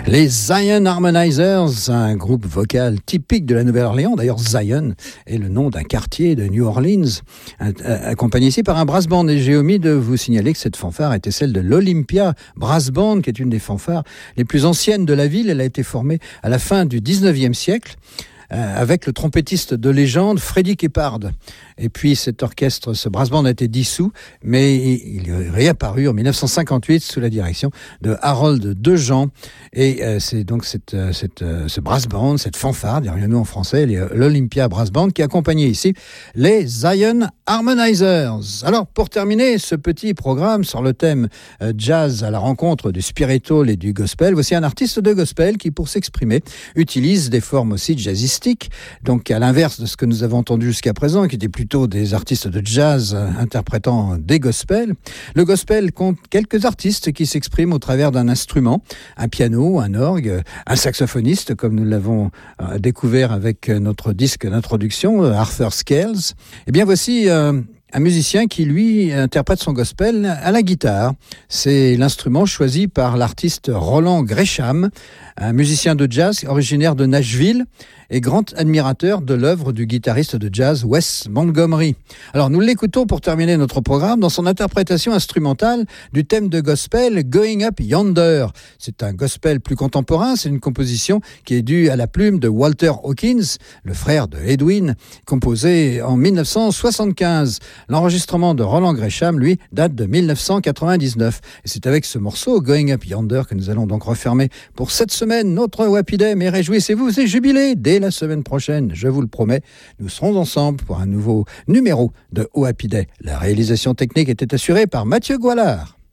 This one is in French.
Les Zion Harmonizers, un groupe vocal typique de la Nouvelle-Orléans. D'ailleurs, Zion est le nom d'un quartier de New Orleans, accompagné ici par un brass band. Et j'ai omis de vous signaler que cette fanfare était celle de l'Olympia Brass Band, qui est une des fanfares les plus anciennes de la ville. Elle a été formée à la fin du 19e siècle. Avec le trompettiste de légende Freddie Keppard. Et puis cet orchestre, ce brass band a été dissous, mais il est réapparu en 1958 sous la direction de Harold Dejean. Et c'est donc ce brass band, cette fanfare, dirions-nous en français, l'Olympia Brass Band, qui accompagnait ici les Zion Harmonizers. Alors, pour terminer ce petit programme sur le thème jazz à la rencontre du spiritual et du gospel, voici un artiste de gospel qui, pour s'exprimer, utilise des formes aussi jazzistiques. Donc, à l'inverse de ce que nous avons entendu jusqu'à présent, qui étaient plutôt des artistes de jazz interprétant des gospels, le gospel compte quelques artistes qui s'expriment au travers d'un instrument, un piano, un orgue, un saxophoniste, comme nous l'avons découvert avec notre disque d'introduction, Arthur Scales. Eh bien, voici un musicien qui, lui, interprète son gospel à la guitare. C'est l'instrument choisi par l'artiste Roland Gresham, un musicien de jazz originaire de Nashville et grand admirateur de l'œuvre du guitariste de jazz Wes Montgomery. Alors, nous l'écoutons pour terminer notre programme dans son interprétation instrumentale du thème de gospel Going Up Yonder. C'est un gospel plus contemporain, c'est une composition qui est due à la plume de Walter Hawkins, le frère de Edwin, composée en 1975. L'enregistrement de Roland Gresham, lui, date de 1999. Et c'est avec ce morceau, Going Up Yonder, que nous allons donc refermer pour cette semaine notre Happy Day. Mais réjouissez-vous et jubilez dès la semaine prochaine, je vous le promets. Nous serons ensemble pour un nouveau numéro de Happy Day. La réalisation technique était assurée par Mathieu Goualard.